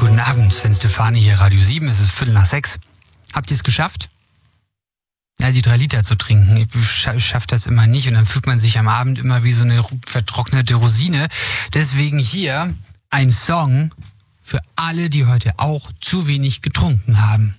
Guten Abend, Sven Stefani hier, Radio 7, es ist 5:45. Habt ihr es geschafft? Ja, die 3 Liter zu trinken. Ich schaff das immer nicht und dann fühlt man sich am Abend immer wie so eine vertrocknete Rosine. Deswegen hier ein Song für alle, die heute auch zu wenig getrunken haben.